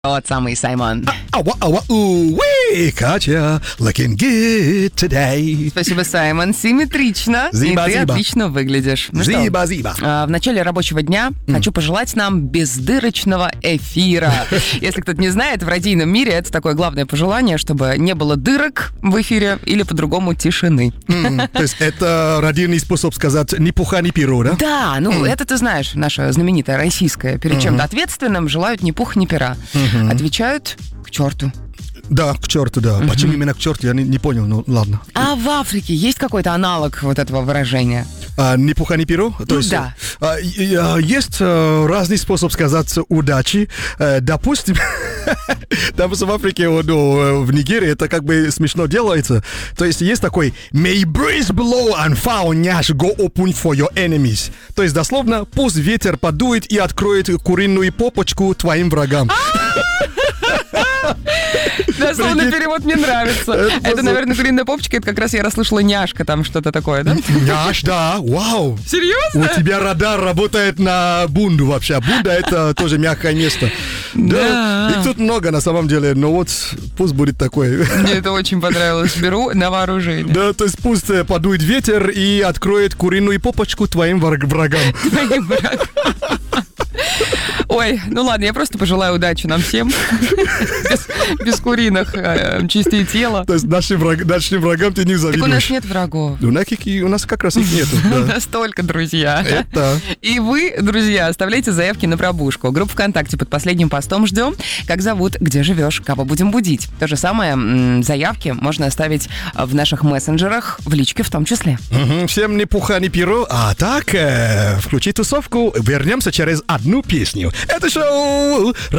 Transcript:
Вот самый Саймон. Катя, looking good today. Спасибо, Саймон. Симметрично. Зиба, и ты зиба. отлично выглядишь. Ну что, Зиба. в начале рабочего дня хочу пожелать нам бездырочного эфира. Если кто-то не знает, в радийном мире это такое главное пожелание, чтобы не было дырок в эфире или по-другому тишины. То есть это радийный способ сказать ни пуха, ни перо, да? Да, ну это ты знаешь, наша знаменитая российская. Перед чем-то ответственным желают ни пуха, ни пера. Отвечают к черту. Да, к черту, да. Почему именно к черту, я не понял, ну ладно. А в Африке есть какой-то аналог вот этого выражения? Ни пуха, ни перо? То есть, да. Есть разный способ сказать удачи. Допустим, в Африке, в Нигерии это как бы смешно делается. То есть есть такой «May breeze blow and foul nyash go open for your enemies». То есть дословно «Пусть ветер подует и откроет куриную попочку твоим врагам». Дословный перевод мне нравится. Это, наверное, куриная попочка, это как раз я расслышала няшка, там что-то такое, да? Няш, да, вау. Серьезно? У тебя радар работает на бунду вообще. А бунда это тоже мягкое место. Да. И тут много на самом деле, но вот пусть будет такой. Мне это очень понравилось. Беру на вооружение. Да, то есть пусть подует ветер и откроет куриную попочку твоим врагам. Твоим врагам. Ой, ну ладно, я просто пожелаю удачи нам всем. Без куриных, чистее тело. То есть нашим врагам ты не завидуешь. Так у нас нет врагов. У нас как раз их нету. У нас только друзья. Это. И вы, друзья, оставляйте заявки на пробужку. Группа ВКонтакте под последним постом ждем. Как зовут, где живешь, кого будем будить. То же самое, заявки можно оставить в наших мессенджерах, в личке в том числе. Всем ни пуха, ни перо. А так, включи тусовку. Вернемся через одну песню. Это шоу